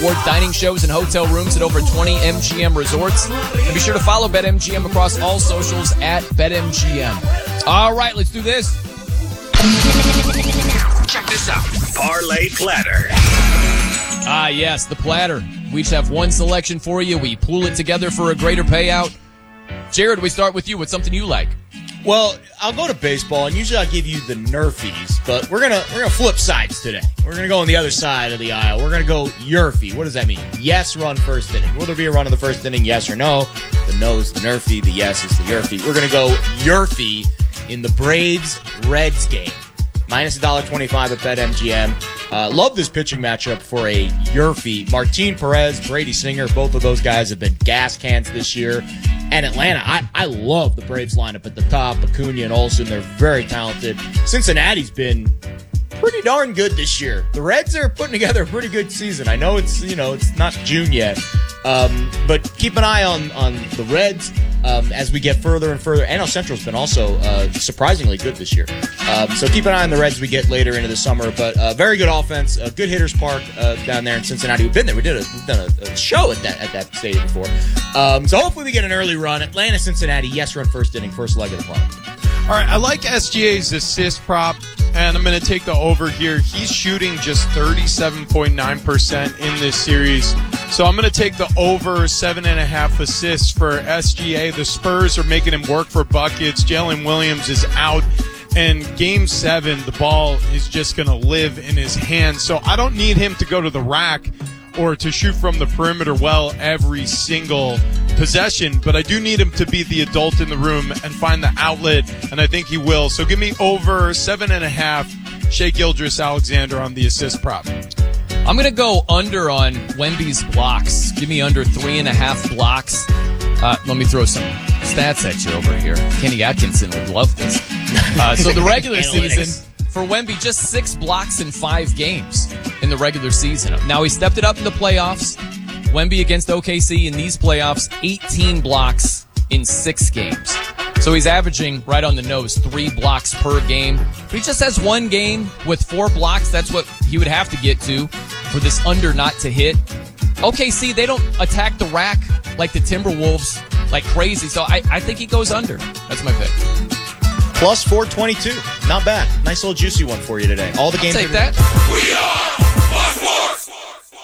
award dining shows and hotel rooms at over 20 MGM resorts. And be sure to follow BetMGM across all socials at BetMGM. All right, let's do this. Check this out. Parlay Platter. Ah, yes, the platter. We each have one selection for you. We pool it together for a greater payout. Jared, we start with you. What's something you like? Well, I'll go to baseball, and usually I'll give you the Nerfies, but we're gonna flip sides today. We're gonna go on the other side of the aisle. We're gonna go Yerfie. What does that mean? Yes, run first inning. Will there be a run in the first inning? Yes or no? The no is the Nerfie. The yes is the Yerfie. We're gonna go Yerfie in the Braves-Reds game. Minus $1.25 at BetMGM. Love this pitching matchup for a Yerfie. Martin Perez, Brady Singer, both of those guys have been gas cans this year. And Atlanta, I love the Braves lineup at the top. Acuna and Olsen, they're very talented. Cincinnati's been pretty darn good this year. The Reds are putting together a pretty good season. I know it's not June yet, but keep an eye on the Reds as we get further and further. NL Central's been also surprisingly good this year. So keep an eye on the Reds as we get later into the summer. But very good offense, a good hitters park down there in Cincinnati. We've been there. We've done a show at that stadium before. So hopefully we get an early run. Atlanta, Cincinnati, yes, run first inning, first leg of the play. All right, I like SGA's assist prop, and I'm going to take the over here. He's shooting just 37.9% in this series. So I'm going to take the over 7.5 assists for SGA. The Spurs are making him work for buckets. Jalen Williams is out. And Game 7, the ball is just going to live in his hands. So I don't need him to go to the rack or to shoot from the perimeter well every single possession, but I do need him to be the adult in the room and find the outlet, and I think he will. So give me over 7.5 Shai Gilgeous-Alexander on the assist prop. I'm going to go under on Wemby's blocks. Give me under 3.5 blocks. Let me throw some stats at you over here. Kenny Atkinson would love this. So the regular season for Wemby, just 6 blocks in 5 games in the regular season. Now he stepped it up in the playoffs. Wemby against OKC in these playoffs, 18 blocks in 6 games. So he's averaging right on the nose, 3 blocks per game. But he just has one game with 4 blocks. That's what he would have to get to for this under not to hit. OKC, they don't attack the rack like the Timberwolves like crazy. So I think he goes under. That's my pick. Plus 422. Not bad. Nice little juicy one for you today. All the games. I'll take that. We are Fox Sports.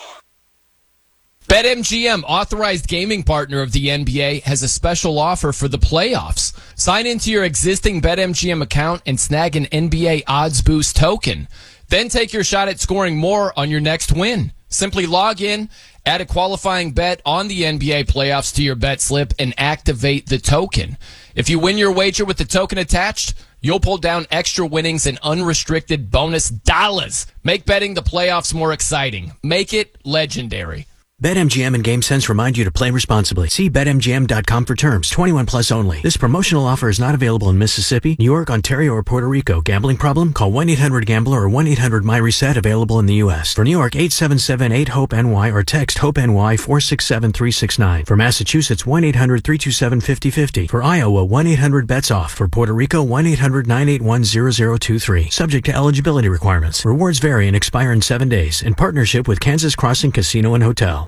BetMGM, authorized gaming partner of the NBA, has a special offer for the playoffs. Sign into your existing BetMGM account and snag an NBA Odds Boost token. Then take your shot at scoring more on your next win. Simply log in, add a qualifying bet on the NBA playoffs to your bet slip, and activate the token. If you win your wager with the token attached, you'll pull down extra winnings and unrestricted bonus dollars. Make betting the playoffs more exciting. Make it legendary. BetMGM and GameSense remind you to play responsibly. See BetMGM.com for terms. 21 plus only. This promotional offer is not available in Mississippi, New York, Ontario, or Puerto Rico. Gambling problem? Call 1-800-GAMBLER or 1-800-MyReset. Available in the U.S. For New York, 877-8-HOPE-NY or text HOPE-NY 467-369. For Massachusetts, 1-800-327-5050. For Iowa, 1-800-BETS-OFF. For Puerto Rico, 1-800-981-0023. Subject to eligibility requirements. Rewards vary and expire in 7 days. In partnership with Kansas Crossing Casino and Hotel.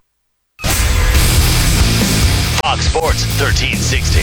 Fox Sports 1360.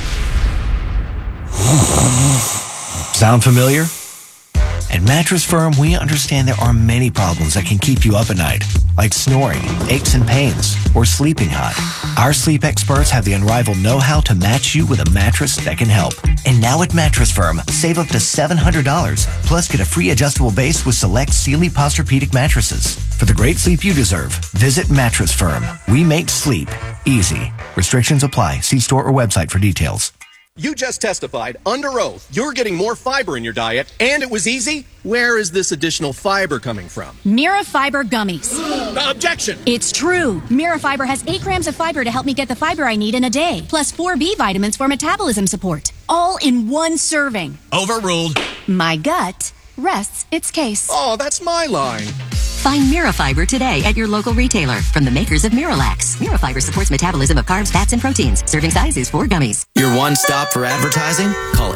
Sound familiar? At Mattress Firm, we understand there are many problems that can keep you up at night, like snoring, aches and pains, or sleeping hot. Our sleep experts have the unrivaled know-how to match you with a mattress that can help. And now at Mattress Firm, save up to $700, plus get a free adjustable base with select Sealy Posturepedic mattresses. For the great sleep you deserve, visit Mattress Firm. We make sleep easy. Restrictions apply. See store or website for details. You just testified under oath you're getting more fiber in your diet, and it was easy? Where is this additional fiber coming from? Mira Fiber Gummies. Objection! It's true. Mira Fiber has 8 grams of fiber to help me get the fiber I need in a day, plus 4 B vitamins for metabolism support. All in one serving. Overruled. My gut rests its case. Oh, that's my line. Find Mirafiber today at your local retailer from the makers of Miralax. Mirafiber supports metabolism of carbs, fats, and proteins. Serving size is 4 gummies. Your one stop for advertising? Call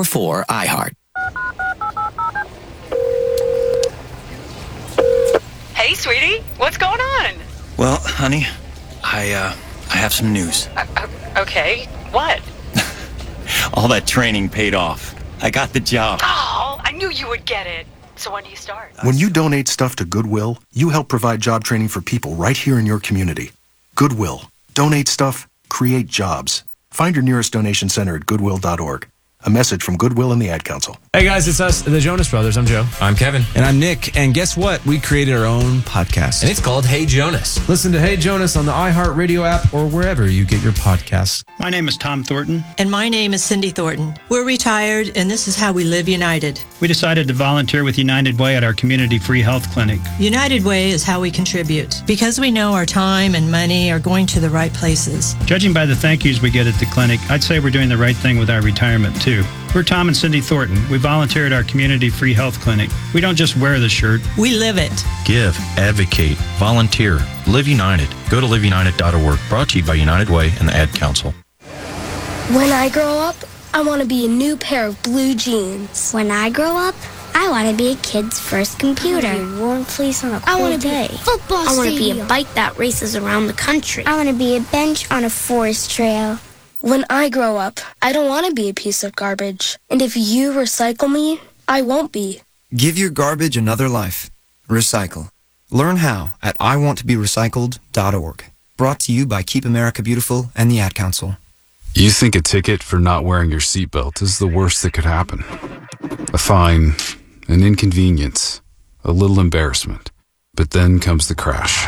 844-844-iHeart. Hey, sweetie, what's going on? Well, honey, I have some news. Okay, what? All that training paid off. I got the job. Oh, I knew you would get it. So when do you start? When you donate stuff to Goodwill, you help provide job training for people right here in your community. Goodwill. Donate stuff, create jobs. Find your nearest donation center at goodwill.org. A message from Goodwill and the Ad Council. Hey guys, it's us, the Jonas Brothers. I'm Joe. I'm Kevin. And I'm Nick. And guess what? We created our own podcast. And it's called Hey Jonas. Listen to Hey Jonas on the iHeartRadio app or wherever you get your podcasts. My name is Tom Thornton. And my name is Cindy Thornton. We're retired, and this is how we live united. We decided to volunteer with United Way at our community free health clinic. United Way is how we contribute, because we know our time and money are going to the right places. Judging by the thank yous we get at the clinic, I'd say we're doing the right thing with our retirement, too. We're Tom and Cindy Thornton. We volunteer at our community free health clinic. We don't just wear the shirt. We live it. Give, advocate, volunteer, live united. Go to liveunited.org. Brought to you by United Way and the Ad Council. When I grow up, I want to be a new pair of blue jeans. When I grow up, I want to be a kid's first computer. I want to be a warm place on a cold day. Football I want to be stadium. a bike that races around the country. I want to be a bench on a forest trail. When I grow up, I don't want to be a piece of garbage. And if you recycle me, I won't be. Give your garbage another life. Recycle. Learn how at iwanttoberecycled.org. Brought to you by Keep America Beautiful and the Ad Council. You think a ticket for not wearing your seatbelt is the worst that could happen. A fine, an inconvenience, a little embarrassment. But then comes the crash.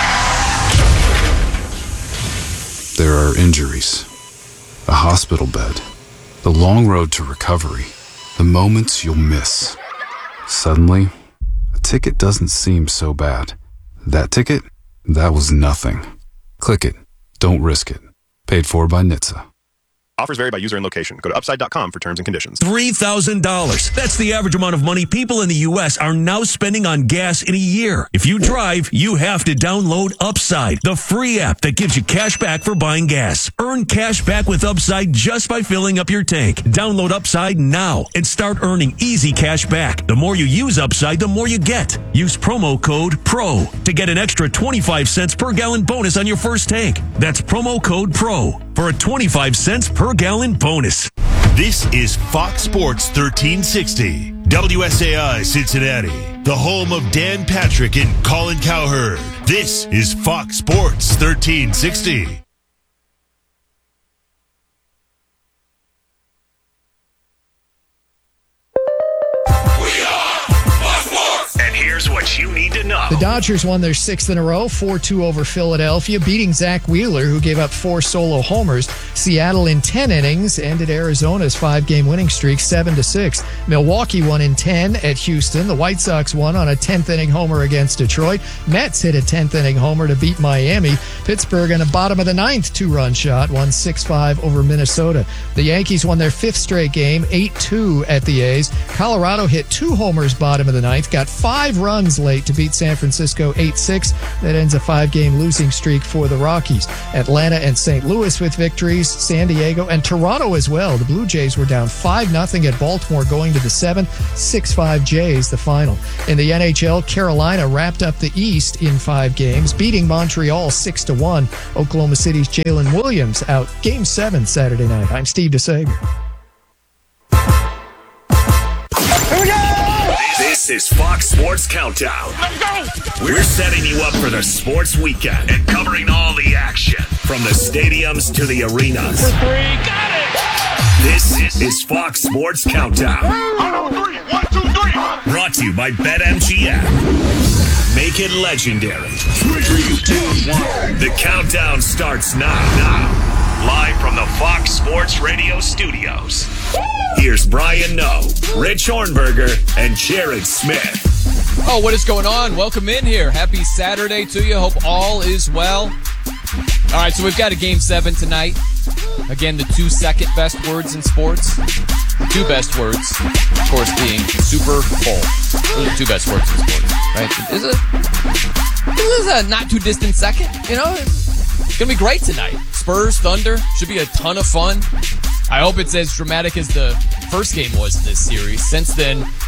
There are injuries, a hospital bed, the long road to recovery, the moments you'll miss. Suddenly, a ticket doesn't seem so bad. That ticket? That was nothing. Click it. Don't risk it. Paid for by NHTSA. Offers vary by user and location. Go to upside.com for terms and conditions. $3,000. That's the average amount of money people in the U.S. are now spending on gas in a year. If you drive, you have to download Upside, the free app that gives you cash back for buying gas. Earn cash back with Upside just by filling up your tank. Download Upside now and start earning easy cash back. The more you use Upside, the more you get. Use promo code PRO to get an extra 25 cents per gallon bonus on your first tank. That's promo code PRO for a 25 cents per gallon bonus. This is Fox Sports 1360, WSAI Cincinnati, the home of Dan Patrick and Colin Cowherd. This is Fox Sports 1360. Here's what you need to know. The Dodgers won their sixth in a row, 4-2 over Philadelphia, beating Zach Wheeler, who gave up 4 solo homers. Seattle in 10 innings ended Arizona's 5-game winning streak 7-6. Milwaukee won in 10 at Houston. The White Sox won on a 10th inning homer against Detroit. Mets hit a 10th inning homer to beat Miami. Pittsburgh in a bottom of the 9th 2-run shot won 6-5 over Minnesota. The Yankees won their 5th straight game, 8-2 at the A's. Colorado hit 2 homers bottom of the 9th, got 5 runs late to beat San Francisco 8-6. That ends a 5-game losing streak for the Rockies. Atlanta and St. Louis with victories, San Diego and Toronto as well. The Blue Jays were down 5-0 at Baltimore going to the 7th, 6-5 Jays the final. In the NHL, Carolina wrapped up the East in 5 games, beating Montreal 6-1. Oklahoma City's Jalen Williams out Game 7 Saturday night. I'm Steve DeSager. This is Fox Sports Countdown. Let's go! We're setting you up for the sports weekend and covering all the action from the stadiums to the arenas. For 3, got it! This is Fox Sports Countdown. 1, 2, 3. Brought to you by BetMGM. Make it legendary. 3, 2, 1. The countdown starts now. Live from the Fox Sports Radio studios. Here's Brian Noe, Rich Hornberger, and Jared Smith. Oh, what is going on? Welcome in here. Happy Saturday to you. Hope all is well. All right, so we've got a Game 7 tonight. Again, the 2 second best words in sports. The 2 best words, of course, being Super Bowl. Those are the 2 best words in sports, right? This is a not too distant second, you know? It's going to be great tonight. Spurs, Thunder, should be a ton of fun. I hope it's as dramatic as the first game was in this series. Since then,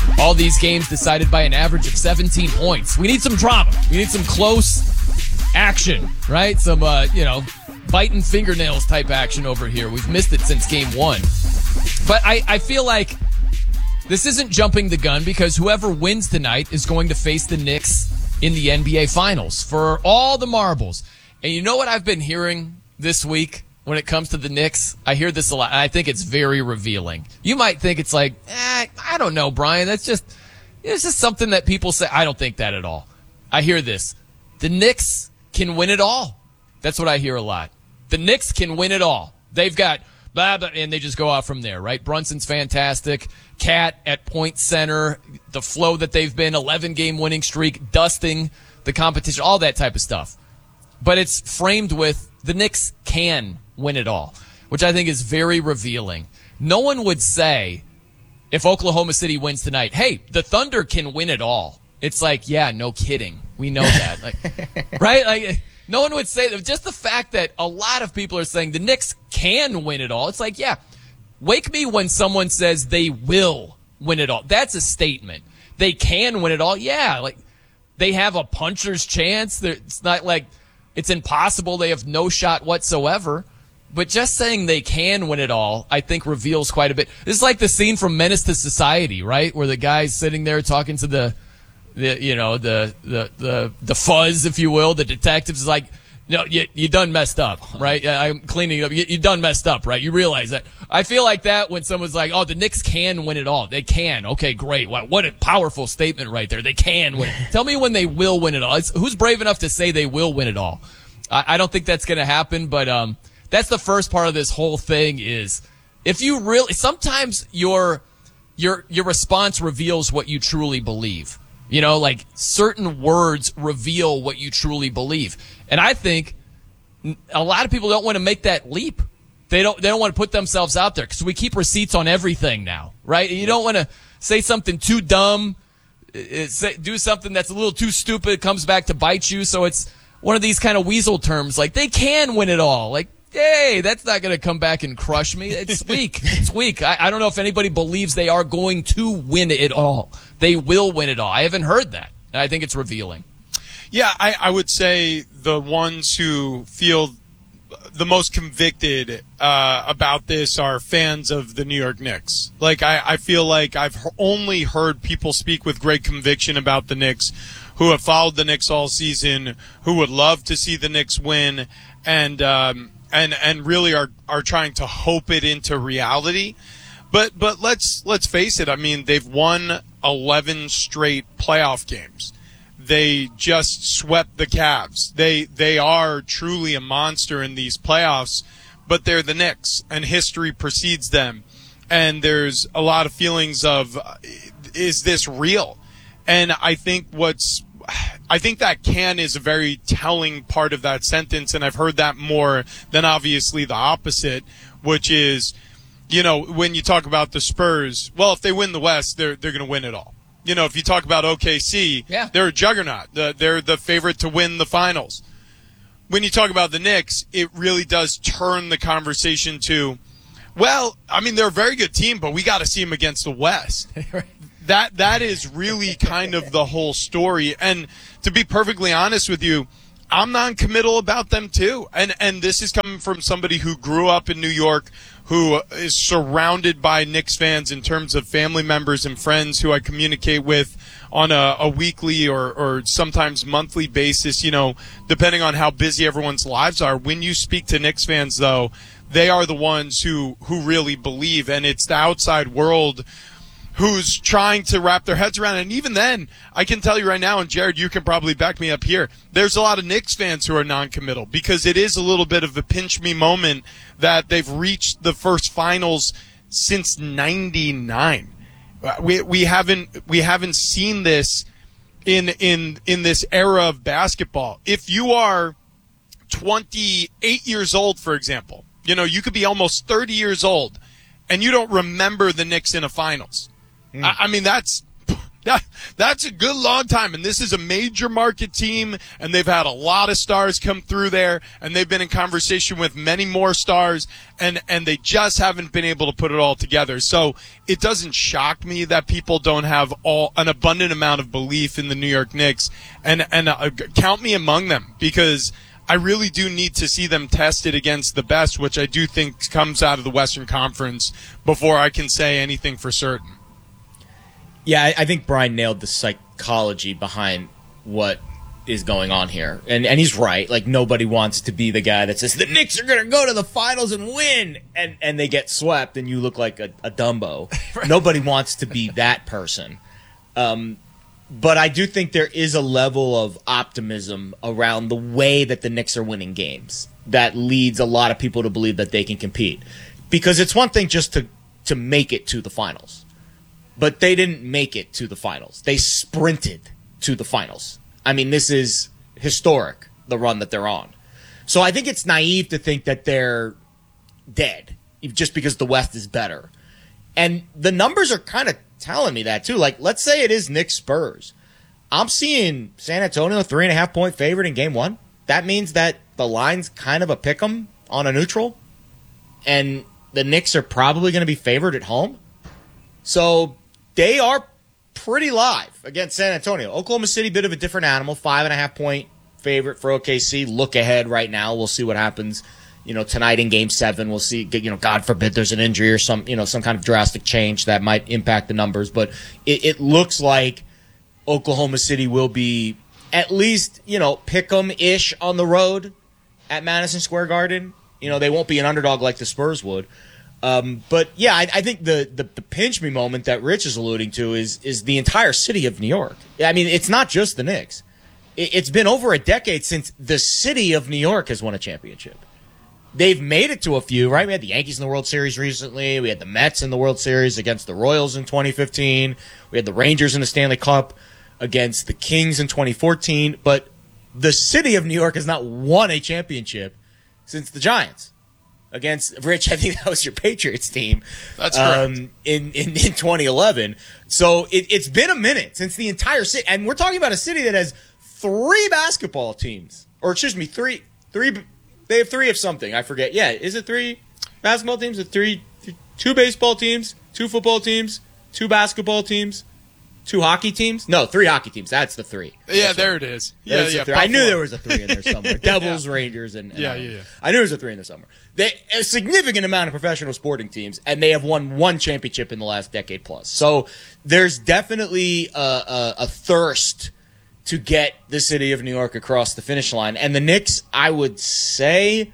All these games decided by an average of 17 points. We need some drama. We need some close action, right? Some, biting fingernails type action over here. We've missed it since game one. But I feel like this isn't jumping the gun because whoever wins tonight is going to face the Knicks in the NBA Finals for all the marbles. And you know what I've been hearing this week when it comes to the Knicks? I hear this a lot, and I think it's very revealing. You might think it's like, I don't know, Brian. It's just something that people say. I don't think that at all. I hear this. The Knicks can win it all. That's what I hear a lot. The Knicks can win it all. They've got blah, blah, and they just go out from there, right? Brunson's fantastic. Cat at point center. The flow that they've been, 11-game winning streak, dusting the competition, all that type of stuff. But it's framed with the Knicks can win it all, which I think is very revealing. No one would say, if Oklahoma City wins tonight, hey, the Thunder can win it all. It's like, yeah, no kidding. We know that. Right? Like, no one would say that. Just the fact that a lot of people are saying the Knicks can win it all. It's like, yeah, wake me when someone says they will win it all. That's a statement. They can win it all. Yeah, like they have a puncher's chance. It's not like it's impossible. They have no shot whatsoever. But just saying they can win it all, I think, reveals quite a bit. This is like the scene from Menace to Society, right? Where the guy's sitting there talking to the fuzz, if you will. The detective's like, no, you done messed up, right? I'm cleaning it up. You done messed up, right? You realize that. I feel like that when someone's like, oh, the Knicks can win it all. They can. Okay, great. What a powerful statement right there. They can win. Tell me when they will win it all. Who's brave enough to say they will win it all? I don't think that's going to happen, but that's the first part of this whole thing is if you really, sometimes your response reveals what you truly believe. You know, like certain words reveal what you truly believe. And I think a lot of people don't want to make that leap. They don't want to put themselves out there because we keep receipts on everything now, right? You don't want to say something too dumb, do something that's a little too stupid, it comes back to bite you. So it's one of these kind of weasel terms, like they can win it all. Like, hey, that's not going to come back and crush me. It's weak. It's weak. I don't know if anybody believes they are going to win it all. They will win it all. I haven't heard that. And I think it's revealing. Yeah, I would say the ones who feel the most convicted about this are fans of the New York Knicks. Like, I feel like I've only heard people speak with great conviction about the Knicks who have followed the Knicks all season, who would love to see the Knicks win, and really are trying to hope it into reality. But let's face it. I mean, they've won 11 straight playoff games. They just swept the Cavs. They are truly a monster in these playoffs, but they're the Knicks, and history precedes them. And there's a lot of feelings of, is this real? And I think that can is a very telling part of that sentence, and I've heard that more than obviously the opposite, which is, you know, when you talk about the Spurs, well, if they win the West, they're going to win it all. You know, if you talk about OKC, yeah, they're a juggernaut. They're the favorite to win the finals. When you talk about the Knicks, it really does turn the conversation to, well, I mean, they're a very good team, but we got to see them against the West. That is really kind of the whole story. And to be perfectly honest with you, I'm non-committal about them too. And this is coming from somebody who grew up in New York, who is surrounded by Knicks fans in terms of family members and friends who I communicate with on a weekly or sometimes monthly basis, you know, depending on how busy everyone's lives are. When you speak to Knicks fans, though, they are the ones who really believe, and it's the outside world who's trying to wrap their heads around it. And even then, I can tell you right now, and Jared, you can probably back me up here, there's a lot of Knicks fans who are non-committal because it is a little bit of a pinch-me moment that they've reached the first finals since '99. We haven't seen this in this era of basketball. If you are 28 years old, for example, you know, you could be almost 30 years old and you don't remember the Knicks in a finals. I mean, that's That's a good long time, and this is a major market team, and they've had a lot of stars come through there, and they've been in conversation with many more stars, and they just haven't been able to put it all together. So it doesn't shock me that people don't have an abundant amount of belief in the New York Knicks, and count me among them, because I really do need to see them tested against the best, which I do think comes out of the Western Conference, before I can say anything for certain. Yeah, I think Brian nailed the psychology behind what is going on here. And he's right. Like, nobody wants to be the guy that says, the Knicks are going to go to the finals and win, and they get swept, and you look like a Dumbo. Right. Nobody wants to be that person. But I do think there is a level of optimism around the way that the Knicks are winning games that leads a lot of people to believe that they can compete. Because it's one thing just to make it to the finals. But they didn't make it to the finals. They sprinted to the finals. I mean, this is historic, the run that they're on. So I think it's naive to think that they're dead just because the West is better. And the numbers are kind of telling me that, too. Like, let's say it is Knicks Spurs. I'm seeing San Antonio 3.5-point favorite in Game 1. That means that the line's kind of a pick'em on a neutral. And the Knicks are probably going to be favored at home. So they are pretty live against San Antonio. Oklahoma City, bit of a different animal. 5.5-point favorite for OKC. Look ahead right now. We'll see what happens, tonight in Game 7. We'll see, God forbid there's an injury or some kind of drastic change that might impact the numbers. But it looks like Oklahoma City will be at least, pick-em-ish on the road at Madison Square Garden. They won't be an underdog like the Spurs would. But yeah, I think the pinch me moment that Rich is alluding to is the entire city of New York. I mean, it's not just the Knicks. It's been over a decade since the city of New York has won a championship. They've made it to a few, right? We had the Yankees in the World Series recently. We had the Mets in the World Series against the Royals in 2015. We had the Rangers in the Stanley Cup against the Kings in 2014. But the city of New York has not won a championship since the Giants. Against Rich, I think that was your Patriots team. That's correct. In 2011. So it's been a minute since the entire city, and we're talking about a city that has 3 basketball teams, or excuse me, three. They have 3 of something. I forget. Yeah, is it 3 basketball teams? 2 baseball teams, 2 football teams, 2 basketball teams, 2 hockey teams? No, 3 hocky teams. That's the 3. Yeah, there it is. Yeah. I knew there was a 3 in there somewhere. Devils, yeah. Rangers, and yeah. I knew there was a 3 in there somewhere. A significant amount of professional sporting teams, and they have won 1 championship in the last decade plus. So there's definitely a thirst to get the city of New York across the finish line. And the Knicks, I would say,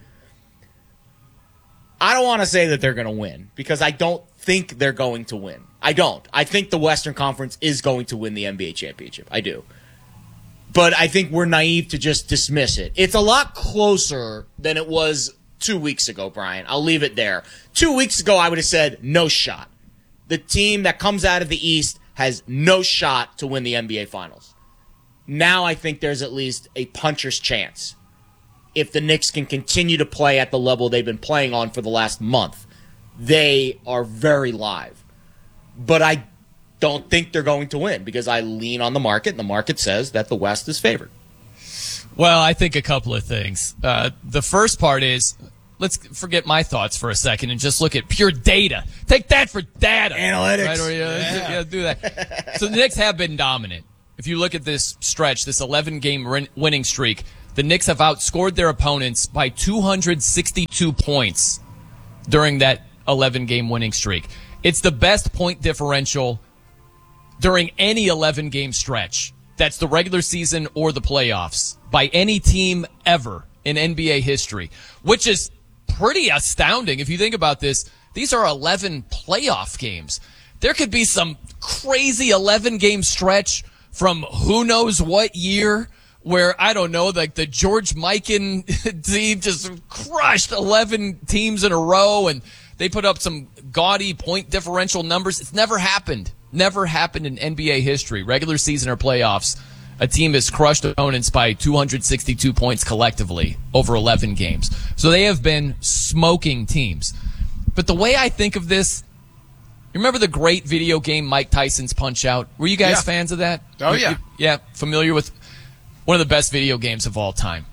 I don't want to say that they're going to win, because I don't think they're going to win. I don't. I think the Western Conference is going to win the NBA championship. I do. But I think we're naive to just dismiss it. It's a lot closer than it was 2 weeks ago, Brian. I'll leave it there. 2 weeks ago, I would have said no shot. The team that comes out of the East has no shot to win the NBA Finals. Now I think there's at least a puncher's chance. If the Knicks can continue to play at the level they've been playing on for the last month, they are very live. But I don't think they're going to win, because I lean on the market, and the market says that the West is favored. Well, I think a couple of things. The first part is, let's forget my thoughts for a second and just look at pure data. Take that for data. Analytics. Right? Yeah, do that. So the Knicks have been dominant. If you look at this stretch, this 11-game winning streak, the Knicks have outscored their opponents by 262 points during that 11-game winning streak. It's the best point differential during any 11-game stretch. That's the regular season or the playoffs by any team ever in NBA history, which is pretty astounding. If you think about this, these are 11 playoff games. There could be some crazy 11-game stretch from who knows what year where, I don't know, like the George Mikan team just crushed 11 teams in a row and they put up some gaudy point differential numbers. It's never happened. Never happened in NBA history, regular season or playoffs. A team has crushed opponents by 262 points collectively over 11 games. So they have been smoking teams. But the way I think of this, You remember the great video game Mike Tyson's Punch-Out? Were you guys fans of that? Oh, yeah. Yeah, familiar with one of the best video games of all time.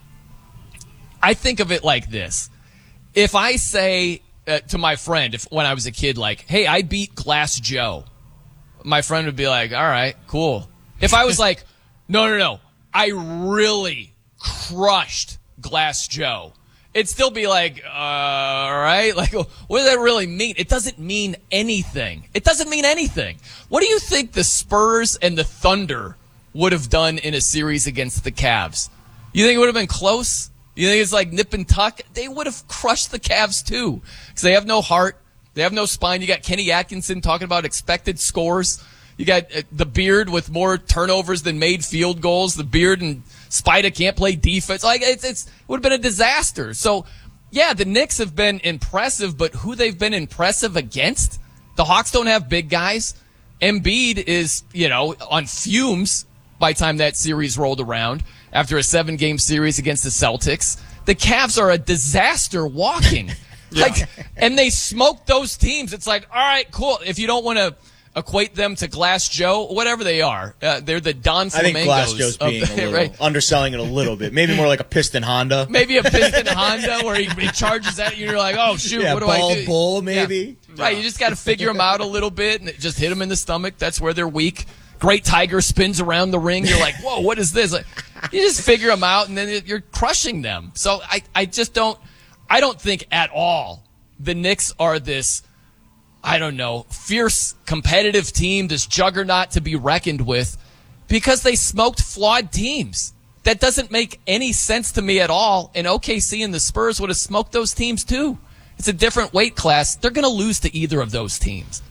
I think of it like this. If I say to my friend, when I was a kid, like, hey, I beat Glass Joe, my friend would be like, all right, cool. If I was like, no, I really crushed Glass Joe, it'd still be like, all right, like, what does that really mean? It doesn't mean anything. It doesn't mean anything. What do you think the Spurs and the Thunder would have done in a series against the Cavs? You think it would have been close? You think it's like nip and tuck? They would have crushed the Cavs too, because they have no heart. They have no spine. You got Kenny Atkinson talking about expected scores. You got the Beard with more turnovers than made field goals. The Beard and Spida can't play defense. Like it would have been a disaster. So, yeah, the Knicks have been impressive, but who they've been impressive against? The Hawks don't have big guys. Embiid is, on fumes by the time that series rolled around after a 7-game series against the Celtics. The Cavs are a disaster walking. And they smoked those teams. It's like, all right, cool. If you don't want to equate them to Glass Joe, whatever they are, they're the Don Flamingos. I think Glass Joe's being a little, underselling it a little bit. Maybe more like a piston Honda. Maybe a piston Honda where he charges at you and you're like, oh, shoot, what do I do? Bull, maybe. Yeah. Right, you just got to figure them out a little bit and just hit them in the stomach. That's where they're weak. Great Tiger spins around the ring. You're like, whoa, what is this? Like, you just figure them out and then you're crushing them. So I don't think at all the Knicks are this, fierce, competitive team, this juggernaut to be reckoned with, because they smoked flawed teams. That doesn't make any sense to me at all. And OKC and the Spurs would have smoked those teams too. It's a different weight class. They're going to lose to either of those teams.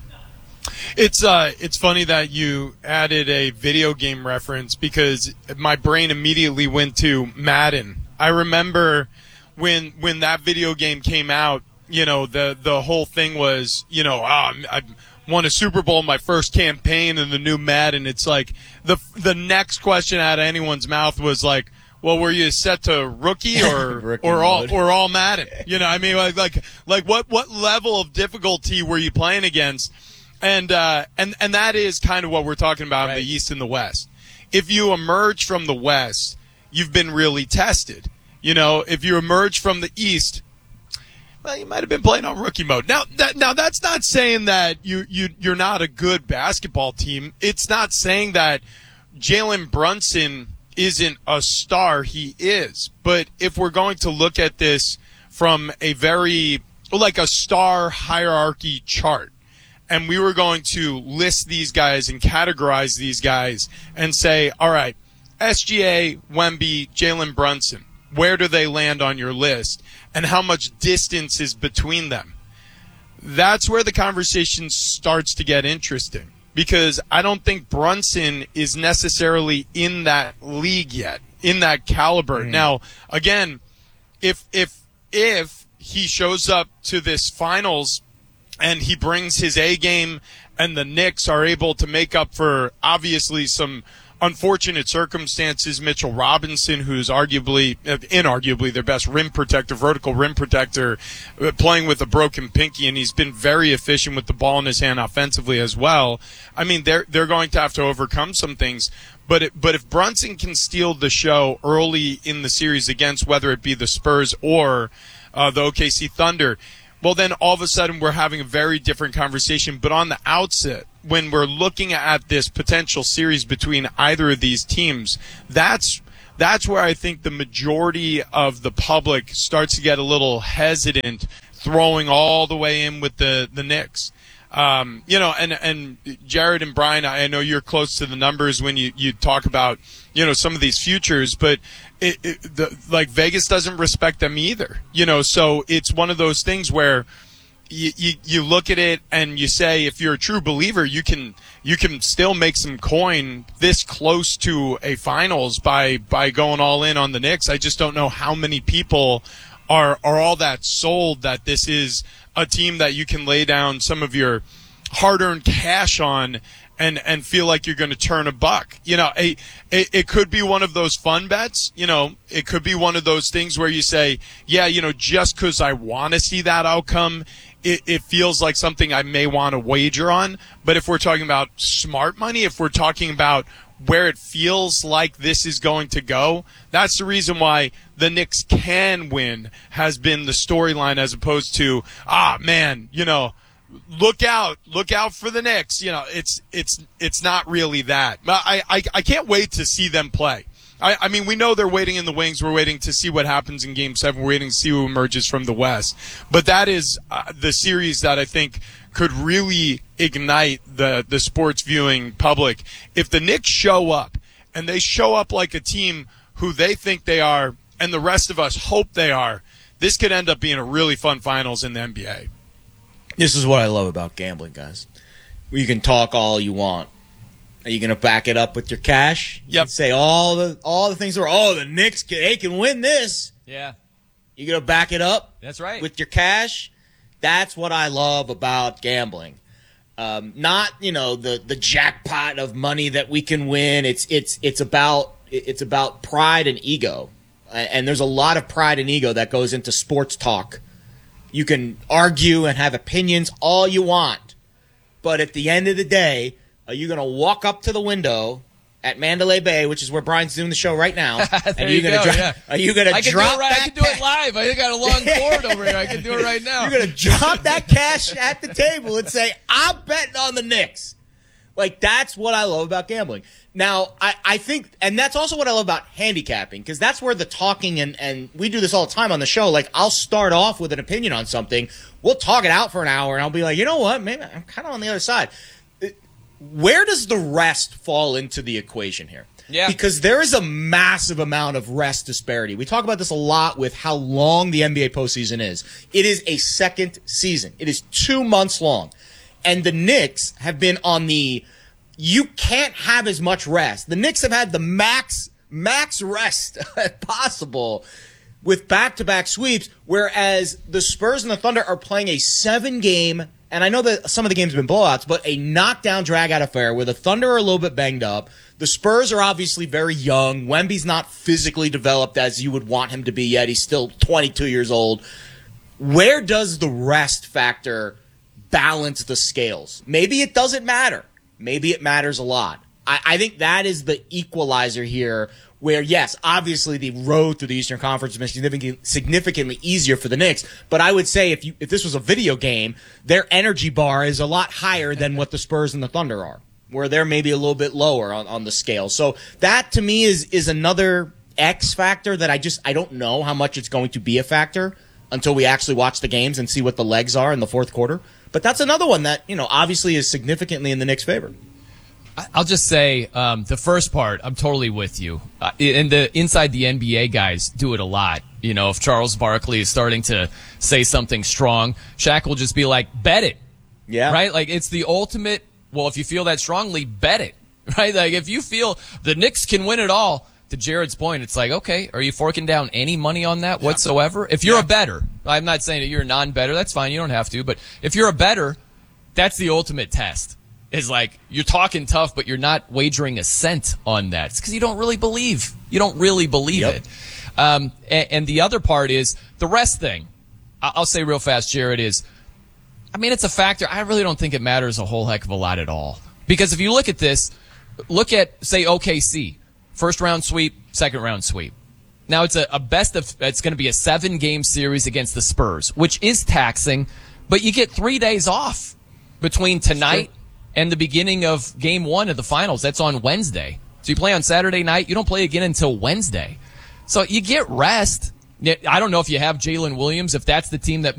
It's funny that you added a video game reference, because my brain immediately went to Madden. I remember when that video game came out, the whole thing was, I won a Super Bowl in my first campaign in the new Madden. It's like the next question out of anyone's mouth was like, well, were you set to rookie or all Madden? Like what level of difficulty were you playing against? And that is kind of what we're talking about in the East and the West. If you emerge from the West, you've been really tested. If you emerge from the East, well, you might have been playing on rookie mode. Now that's not saying that you're not a good basketball team. It's not saying that Jalen Brunson isn't a star. He is. But if we're going to look at this from a very, like a star hierarchy chart, and we were going to list these guys and categorize these guys and say, all right, SGA, Wemby, Jalen Brunson, where do they land on your list? And how much distance is between them? That's where the conversation starts to get interesting, because I don't think Brunson is necessarily in that league yet, in that caliber. Now, again, if he shows up to this finals and he brings his A game and the Knicks are able to make up for obviously some unfortunate circumstances, Mitchell Robinson, who's inarguably their best rim protector, vertical rim protector, playing with a broken pinky, and he's been very efficient with the ball in his hand offensively as well. I mean, they're going to have to overcome some things. But if Brunson can steal the show early in the series against whether it be the Spurs or the OKC Thunder, well, then all of a sudden we're having a very different conversation. But on the outset, when we're looking at this potential series between either of these teams, that's where I think the majority of the public starts to get a little hesitant throwing all the way in with the Knicks. And Jared and Brian, I know you're close to the numbers when you talk about, some of these futures, but Vegas doesn't respect them either, so it's one of those things where you look at it and you say, if you're a true believer, you can still make some coin this close to a finals by going all in on the Knicks. I just don't know how many people are all that sold that this is a team that you can lay down some of your hard-earned cash on and feel like you're going to turn a buck. You know, it could be one of those fun bets. You know, it could be one of those things where you say, yeah, you know, just because I want to see that outcome, it feels like something I may want to wager on. But if we're talking about smart money, if we're talking about where it feels like this is going to go, that's the reason why the Knicks can win has been the storyline, as opposed to, man, you know, look out for the Knicks. You know, it's not really that. I can't wait to see them play. I mean, we know they're waiting in the wings. We're waiting to see what happens in Game 7. We're waiting to see who emerges from the West. But that is the series that I think could really ignite the sports viewing public. If the Knicks show up, and they show up like a team who they think they are, and the rest of us hope they are, this could end up being a really fun finals in the NBA. This is what I love about gambling, guys. You can talk all you want. Are you going to back it up with your cash? Yep. Say all the things are, the Knicks, they can win this. Yeah. You going to back it up? That's right. With your cash? That's what I love about gambling. Not, you know, the jackpot of money that we can win. It's about pride and ego. And there's a lot of pride and ego that goes into sports talk. You can argue and have opinions all you want. But at the end of the day, are you going to walk up to the window at Mandalay Bay, which is where Brian's doing the show right now? Are you going to drop that? I can do it live. I got a long cord over here. I can do it right now. You're going to drop that cash at the table and say, I'm betting on the Knicks. Like, that's what I love about gambling. Now, I think, and that's also what I love about handicapping, because that's where the talking, and we do this all the time on the show. Like, I'll start off with an opinion on something. We'll talk it out for an hour, and I'll be like, you know what? Maybe I'm kind of on the other side. Where does the rest fall into the equation here? Yeah. Because there is a massive amount of rest disparity. We talk about this a lot with how long the NBA postseason is. It is a second season. It is 2 months long. And the Knicks have been on the, you can't have as much rest. The Knicks have had the max rest possible with back-to-back sweeps, whereas the Spurs and the Thunder are playing a 7-game, and I know that some of the games have been blowouts, but a knockdown, drag-out affair where the Thunder are a little bit banged up. The Spurs are obviously very young. Wemby's not physically developed as you would want him to be yet. He's still 22 years old. Where does the rest factor balance the scales? Maybe it doesn't matter. Maybe it matters a lot. I think that is the equalizer here, where, yes, obviously the road through the Eastern Conference has been significantly easier for the Knicks, but I would say if this was a video game, their energy bar is a lot higher than what the Spurs and the Thunder are, where they're maybe a little bit lower on the scale. So that, to me, is another X factor that I don't know how much it's going to be a factor until we actually watch the games and see what the legs are in the fourth quarter. But that's another one that, you know, obviously is significantly in the Knicks' favor. I'll just say the first part, I'm totally with you. And the inside the NBA guys do it a lot. You know, if Charles Barkley is starting to say something strong, Shaq will just be like, bet it. Yeah. Right? Like, it's the ultimate, well, if you feel that strongly, bet it. Right? Like, if you feel the Knicks can win it all, to Jared's point, it's like, okay, are you forking down any money on that whatsoever? If you're a bettor, I'm not saying that you're a non-bettor, that's fine, you don't have to, but if you're a bettor, that's the ultimate test. Is like, you're talking tough, but you're not wagering a cent on that. It's because you don't really believe. You don't really believe it. And the other part is the rest thing. I'll say real fast, Jared, is, I mean, it's a factor. I really don't think it matters a whole heck of a lot at all. Because if you look at this, look at, say, OKC. First round sweep, second round sweep. Now it's a best of, it's going to be a 7-game series against the Spurs, which is taxing, but you get 3 days off between tonight and the beginning of game 1 of the finals. That's on Wednesday. So you play on Saturday night. You don't play again until Wednesday. So you get rest. I don't know if you have Jalen Williams, if that's the team that